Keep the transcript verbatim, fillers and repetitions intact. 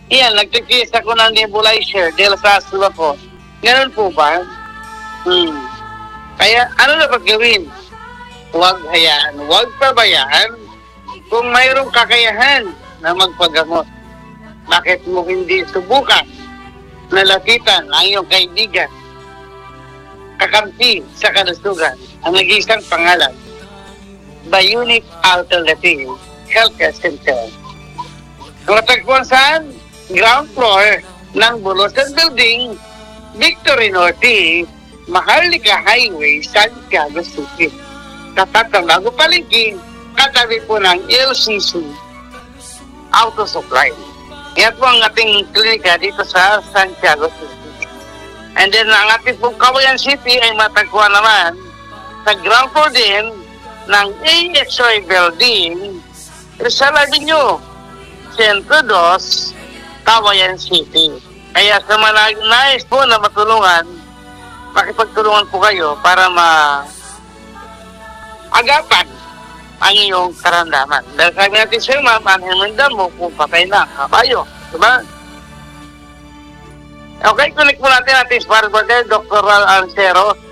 Yan, nagtitest ako ng nebulizer dahil sa asma ko. Ganun po ba? Hmm. Kaya, ano dapat gawin? Huwag hayaan, huwag pabayaan. Kung mayroong kakayahan na magpagamot, bakit mo hindi subukan na lapitan ang iyong kaibigan, kakampi sa kalusugan, ang nag-iisang pangalan, Bionic Alternative Healthcare Center. Matagpuan saan? Ground floor ng Bulusan Building, Victory Norte, Maharlika Highway, Santiago City. Tapat ng Bago Palengke, katabi po ng L C C Auto Supply. Yan po ang ating klinika dito sa Santiago City. And then ang ating pong Cagayan City ay matagpuan naman sa ground floor din ng A X Y Building, Rizal Avenue, Centro dos, Cagayan City. Kaya sa mga nais po na matulungan, makipagtulungan po kayo para ma agapan ang iyong karamdaman. Dahil sabi natin sa'yo, ma'am, ang mo kung patay na ang kabayo. Diba? Okay, connect po natin natin sa Barbaga, Doctor Ral Ancero.